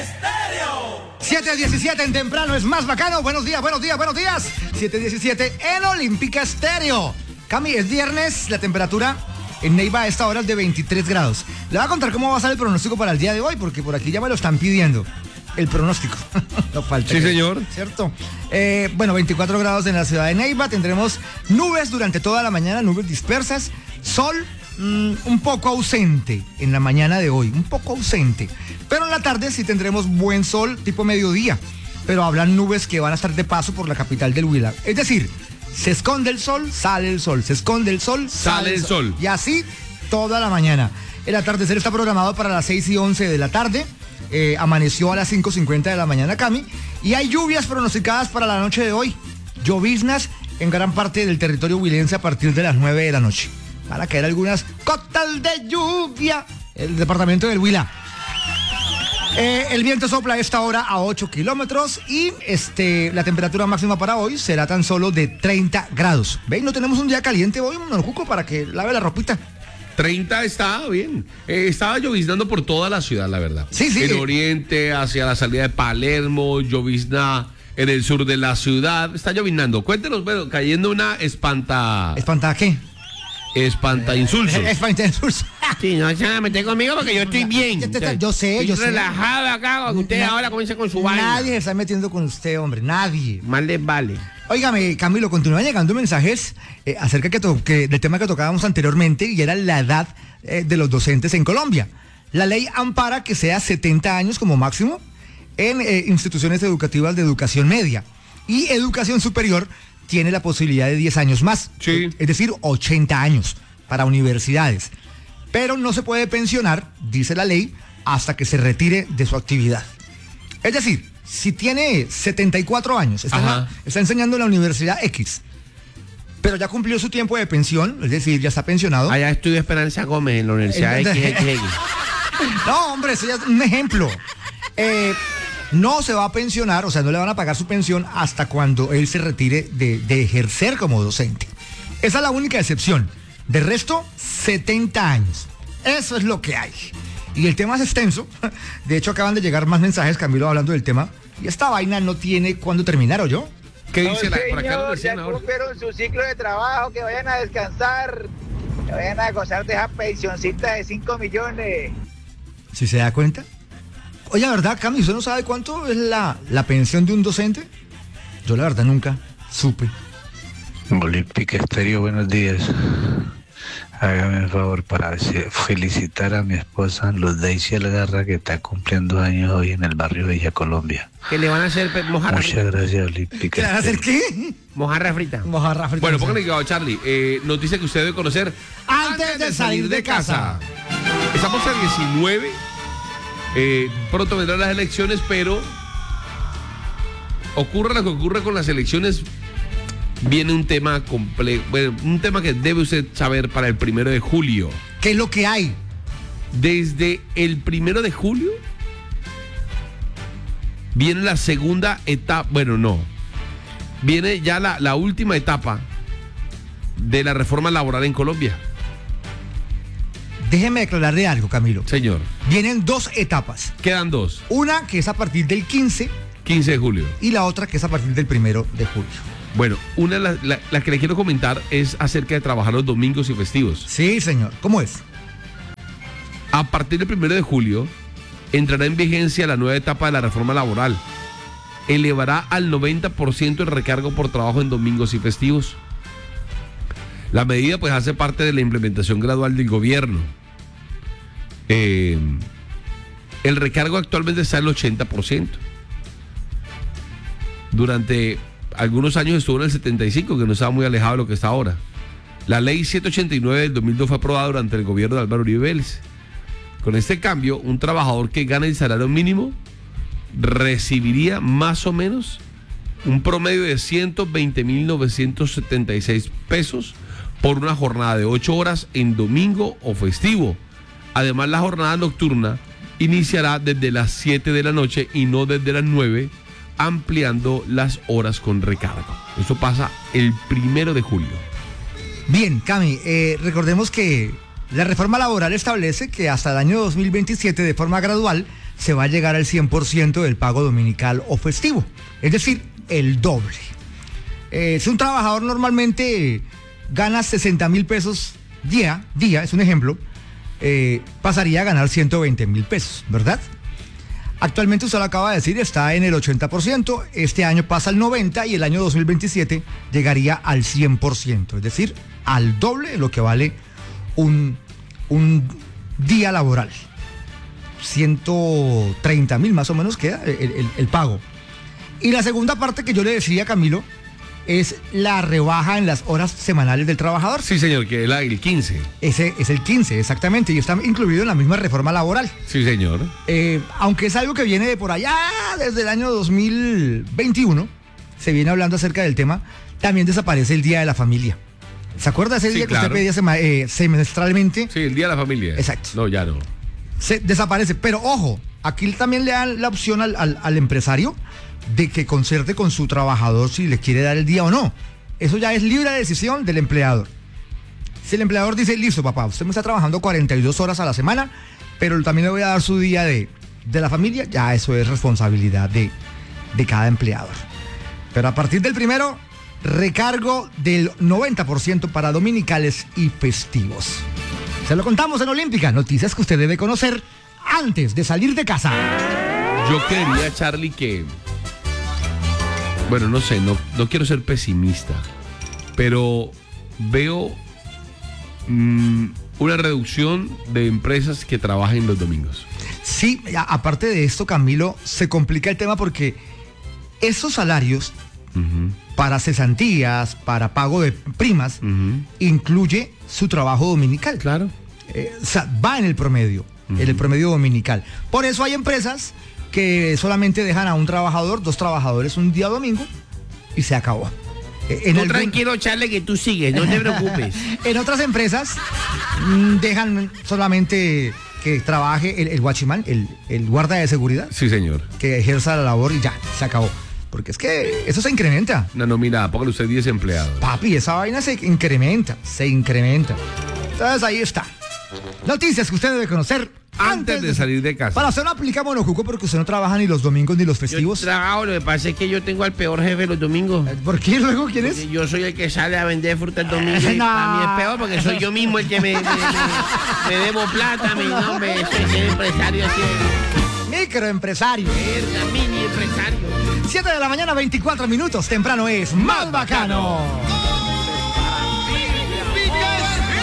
Estéreo. 7:17 en temprano es más bacano. Buenos días, buenos días, buenos días. 7:17 en Olímpica Estéreo. Cami, es viernes, la temperatura en Neiva a esta hora es de 23 grados. Le voy a contar cómo va a ser el pronóstico para el día de hoy, porque por aquí ya me lo están pidiendo. El pronóstico. No falta. Sí, señor. ¿Cierto? 24 grados en la ciudad de Neiva. Tendremos nubes durante toda la mañana, nubes dispersas. Sol un poco ausente en la mañana de hoy, un poco ausente. Pero en la tarde sí tendremos buen sol, tipo mediodía. Pero hablan nubes que van a estar de paso por la capital del Huila. Es decir, se esconde el sol, sale el sol. Se esconde el sol, sale el sol. Y así toda la mañana. El atardecer está programado para las 6:11 de la tarde. Amaneció a las 5:50 de la mañana, Cami. Y hay lluvias pronosticadas para la noche de hoy. Lloviznas en gran parte del territorio huilense a partir de las 9 de la noche. Van a caer algunas gotas de lluvia en el departamento del Huila. El viento sopla a esta hora a 8 kilómetros y la temperatura máxima para hoy será tan solo de 30 grados. ¿Veis? No tenemos un día caliente hoy, Juco, para que lave la ropita. 30 está bien. Estaba lloviznando por toda la ciudad, la verdad. Sí. En oriente, hacia la salida de Palermo, llovizna en el sur de la ciudad. Está lloviznando. Cuéntenos, bueno, cayendo una ¿Espanta qué? Espanta insulsos. Espanta insulsos. Sí, no se van a meter conmigo porque yo estoy bien. Yo sé. Estoy relajado acá, cuando ustedes ahora comiencen con su vaina. Nadie se está metiendo con usted, hombre, nadie. Más les vale. Óigame, Camilo, continúan llegando mensajes acerca del tema que tocábamos anteriormente, y era la edad de los docentes en Colombia. La ley ampara que sea 70 años como máximo en instituciones educativas de educación media, y educación superior tiene la posibilidad de 10 años más. Sí. Es decir, 80 años para universidades. Pero no se puede pensionar, dice la ley, hasta que se retire de su actividad. Es decir, si tiene 74 años, está enseñando en la Universidad X, pero ya cumplió su tiempo de pensión, es decir, ya está pensionado. Allá estudió Esperanza Gómez en la Universidad XXX. No, hombre, eso ya es un ejemplo. No se va a pensionar, o sea, no le van a pagar su pensión hasta cuando él se retire de ejercer como docente. Esa es la única excepción. De resto, 70 años. Eso es lo que hay. Y el tema es extenso. De hecho, acaban de llegar más mensajes, Camilo, hablando del tema. Y esta vaina no tiene cuándo terminar, ¿o yo? ¿Qué dice la por acá? Ya cumplieron su ciclo de trabajo, que vayan a descansar, que vayan a gozar de esa pensioncita de 5 millones. ¿Sí se da cuenta? Oye, la verdad, Cami, ¿usted no sabe cuánto es la pensión de un docente? Yo la verdad nunca supe. Olímpica Estéreo, buenos días. Hágame el favor para felicitar a mi esposa Luz Daisy Algarra, que está cumpliendo años hoy en el barrio Villa Colombia. ¿Qué le van a hacer mojarra? Muchas gracias, Olímpica. ¿Le van a hacer qué? Mojarra frita. Mojarra frita. Bueno, póngale cuidado, Charlie. Noticia que usted debe conocer antes de salir de casa. Estamos a 19. Pronto vendrán las elecciones, pero ocurra lo que ocurra con las elecciones, viene un tema complejo, bueno, un tema que debe usted saber para el 1 de julio. ¿Qué es lo que hay? Desde el 1 de julio viene la segunda etapa, viene ya la última etapa de la reforma laboral en Colombia. Déjeme declararle algo, Camilo. Señor. Vienen 2 etapas. Quedan 2. Una que es a partir del 15 de julio. Y la otra que es a partir del 1 de julio. Bueno, la que le quiero comentar es acerca de trabajar los domingos y festivos. Sí, señor. ¿Cómo es? A partir del 1 de julio entrará en vigencia la nueva etapa de la reforma laboral. Elevará al 90% el recargo por trabajo en domingos y festivos. La medida pues hace parte de la implementación gradual del gobierno. El recargo actualmente está en el 80%. Durante algunos años estuvo en el 75%, que no estaba muy alejado de lo que está ahora. La ley 789 del 2002 fue aprobada durante el gobierno de Álvaro Uribe Vélez. Con este cambio, un trabajador que gana el salario mínimo recibiría más o menos un promedio de 120.976 pesos por una jornada de 8 horas en domingo o festivo. Además, la jornada nocturna iniciará desde las 7 de la noche y no desde las 9, ampliando las horas con recargo. Eso pasa el 1 de julio. Bien, Cami, recordemos que la reforma laboral establece que hasta el año 2027, de forma gradual, se va a llegar al 100% del pago dominical o festivo, es decir, el doble. Si un trabajador normalmente gana 60.000 pesos día, es un ejemplo, pasaría a ganar 120.000 pesos, ¿verdad? Actualmente, usted lo acaba de decir, está en el 80%, este año pasa al 90% y el año 2027 llegaría al 100%, es decir, al doble de lo que vale un día laboral. 130.000 más o menos queda el pago. Y la segunda parte que yo le decía, Camilo, es la rebaja en las horas semanales del trabajador. Sí, señor, que es el 15. Ese es el 15, exactamente, y está incluido en la misma reforma laboral. Sí, señor. Aunque es algo que viene de por allá, desde el año 2021, se viene hablando acerca del tema, también desaparece el Día de la Familia. ¿Se acuerda ese día que usted pedía semestralmente? Sí, el Día de la Familia. Exacto. No, ya no. Se desaparece, pero ojo, aquí también le dan la opción al empresario de que concerte con su trabajador si le quiere dar el día o no. Eso ya es libre decisión del empleador. Si el empleador dice, listo papá, usted me está trabajando 42 horas a la semana, pero también le voy a dar su día de la familia, ya eso es responsabilidad de cada empleador. Pero a partir del primero, recargo del 90% para dominicales y festivos. Se lo contamos en Olímpica, noticias que usted debe conocer antes de salir de casa. Yo quería, Charlie, que... Bueno, no sé, no quiero ser pesimista, pero veo una reducción de empresas que trabajan los domingos. Sí, aparte de esto, Camilo, se complica el tema porque esos salarios para cesantías, para pago de primas, incluye su trabajo dominical. Claro. O sea, va en el promedio, en el promedio dominical. Por eso hay empresas que solamente dejan a un trabajador, 2 trabajadores un día domingo y se acabó. Tranquilo, Charlie, que tú sigues, no te preocupes. En otras empresas dejan solamente que trabaje el guachimán, el guarda de seguridad. Sí, señor. Que ejerza la labor y ya, se acabó. Porque es que eso se incrementa. Una nómina, póngale usted 10 empleados. Papi, esa vaina se incrementa. Entonces ahí está. Noticias que usted debe conocer antes de salir de casa. Para usted no aplica monocuco porque usted no trabaja ni los domingos ni los festivos. Yo trabajo, lo que pasa es que yo tengo al peor jefe los domingos. ¿Por qué luego quién es? Porque yo soy el que sale a vender fruta el domingo. Y No. para mí es peor porque soy yo mismo el que me debo plata, mi nombre, soy el empresario así. Microempresario. Mini empresario. 7 de la mañana, 24 minutos. Temprano es más bacano.